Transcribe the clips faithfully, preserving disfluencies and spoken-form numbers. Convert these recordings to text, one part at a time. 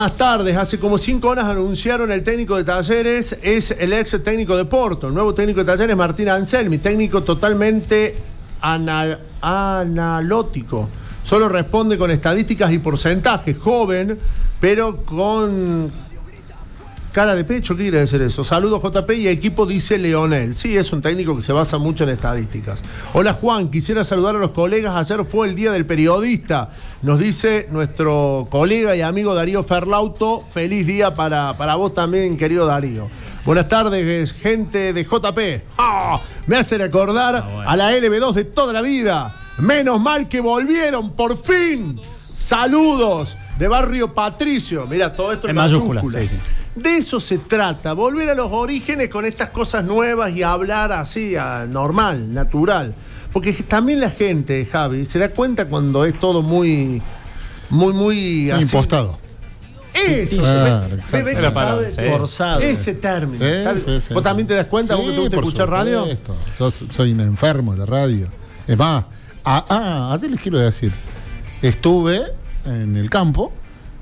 Buenas tardes. Hace como cinco horas anunciaron el técnico de Talleres, es el ex técnico de Porto. El nuevo técnico de Talleres, Martín Anselmi, técnico totalmente anal analótico. Solo responde con estadísticas y porcentajes. Joven, pero con cara de pecho. ¿Qué quiere decir eso? Saludos J P y equipo, dice Leonel. Sí, es un técnico que se basa mucho en estadísticas. Hola Juan, quisiera saludar a los colegas. Ayer fue el día del periodista. Nos dice nuestro colega y amigo Darío Ferlauto. Feliz día para, para vos también, querido Darío. Buenas tardes, gente de J P. ¡Oh! Me hace recordar ah, bueno. a la L B dos de toda la vida. Menos mal que volvieron, por fin. Saludos de Barrio Patricio. Mira, todo esto en mayúsculas. Sí, sí. De eso se trata, volver a los orígenes con estas cosas nuevas y hablar así, a, normal, natural. Porque también la gente, Javi, se da cuenta cuando es todo muy, muy, muy así. Impostado. Eso, claro, ve, ve, ve, sabe, sí. Forzado. Ese término. Sí, sí, sí, ¿Vos sí. también te das cuenta? Sí, ¿Vos que te gusta escuchar radio? Yo soy un enfermo de la radio. Es más, ah, ah, ayer les quiero decir, estuve en el campo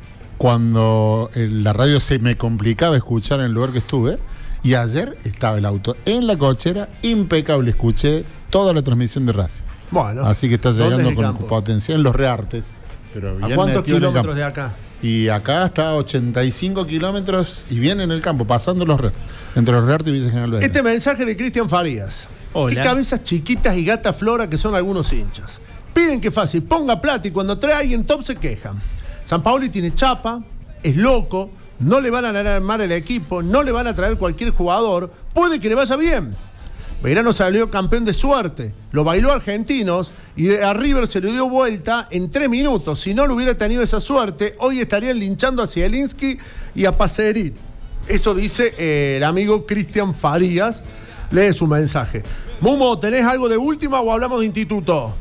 cuando la radio se me complicaba escuchar en el lugar que estuve, y ayer estaba el auto en la cochera, impecable, escuché toda la transmisión de Racing. Bueno, así que está llegando con potencia en los Reartes. Pero ¿a cuántos kilómetros de acá? Y acá está a ochenta y cinco kilómetros y viene en el campo, pasando los Reartes, entre los Reartes y Villa General Belgrano. Este mensaje de Cristian Farías. Hola. Qué cabezas chiquitas y gata flora que son algunos hinchas. Piden que fácil, ponga plata y cuando trae a alguien top se quejan. Sampaoli tiene chapa, es loco, no le van a armar el equipo, no le van a traer cualquier jugador, puede que le vaya bien. Belgrano salió campeón de suerte, lo bailó a Argentinos y a River se le dio vuelta en tres minutos. Si no lo hubiera tenido esa suerte, hoy estarían linchando a Zielinski y a Pacerini. Eso dice eh, el amigo Cristian Farías. Lee su mensaje. Mumo, ¿tenés algo de última o hablamos de instituto?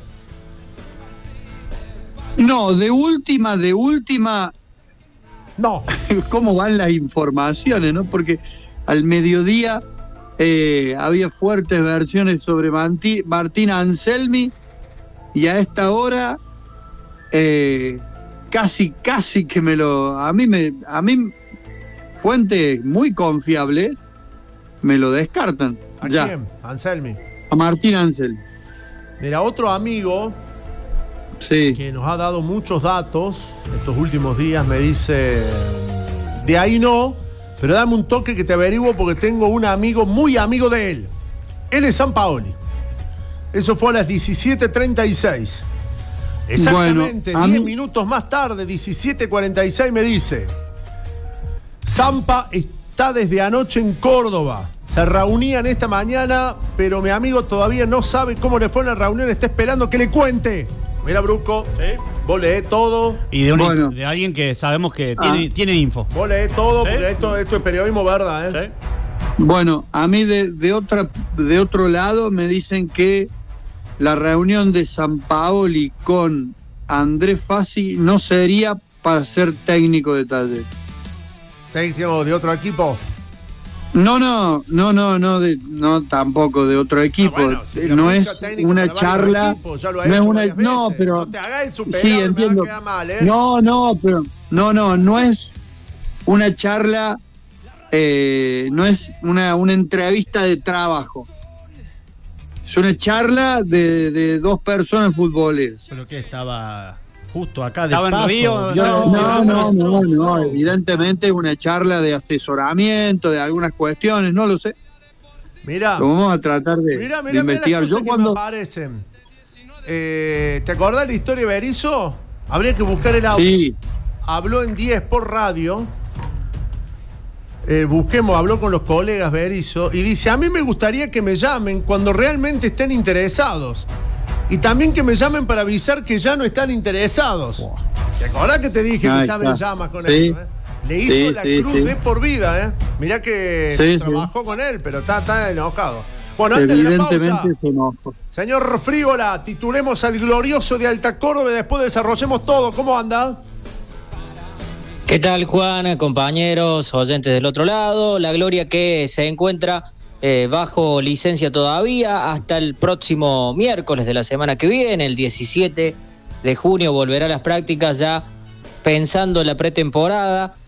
No, de última, de última. No. ¿Cómo van las informaciones, no? Porque al mediodía eh, había fuertes versiones sobre Martí, Martín Anselmi y a esta hora eh, casi, casi que me lo. A mí, me, a mí fuentes muy confiables me lo descartan. ¿A ya. quién? Anselmi. A Martín Anselmi. Mira, otro amigo. Sí. Que nos ha dado muchos datos estos últimos días, me dice, de ahí no, pero dame un toque que te averiguo porque tengo un amigo muy amigo de él. Él es Sampaoli. Eso fue a las diecisiete treinta y seis. Exactamente, bueno, diez mí... minutos más tarde, diecisiete cuarenta y seis, me dice, Sampa está desde anoche en Córdoba. Se reunían esta mañana, pero mi amigo todavía no sabe cómo le fue en la reunión, está esperando que le cuente. Mira, Bruco, ¿sí? Vos leés todo. Y de, bueno. info, de alguien que sabemos que ah. tiene, tiene info. Vos leés todo, ¿sí? Porque esto, esto es periodismo, ¿verdad? ¿Eh? ¿Sí? Bueno, a mí de, de, otra, de otro lado me dicen que la reunión de Sampaoli con Andrés Fassi no sería para ser técnico de Talleres. ¿Técnico de otro equipo? No, no, no, no, no, de, no tampoco de otro equipo. Ah, bueno, si no es una charla. Equipos, ya lo ha no hecho es una, varias no, veces. pero no te hagas el superado, sí, entiendo. Me va a quedar mal, ¿eh? No, no, pero no, no, no es una charla, eh, no es una, una entrevista de trabajo. Es una charla de, de dos personas futboleras. Pero que estaba justo acá de ¿Estaba paso. en Río? No, no, no, no, no, evidentemente una charla de asesoramiento de algunas cuestiones, no lo sé. Mirá. Lo vamos a tratar de, mirá, mirá, de investigar. Mirá las cosas Yo que cuando me aparecen. Eh, ¿Te acordás de la historia de Berizzo? Habría que buscar el audio. Sí. Habló en diez por radio. Eh, busquemos, habló con los colegas Berizzo y dice, a mí me gustaría que me llamen cuando realmente estén interesados. Y también que me llamen para avisar que ya no están interesados. Wow. ¿Te acordás que te dije Ay, que estaba en llamas con sí. eso? ¿eh? Le hizo sí, la sí, cruz sí. de por vida, ¿eh? Mirá que sí, trabajó sí. con él, pero está, está enojado. Bueno, antes de la pausa, señor Frígola, titulemos al glorioso de Alta Córdoba y después desarrollemos todo. ¿Cómo anda? ¿Qué tal, Juan, compañeros, oyentes del otro lado? La Gloria que se encuentra eh, bajo licencia todavía hasta el próximo miércoles de la semana que viene, el diecisiete de junio, volverá a las prácticas ya pensando en la pretemporada.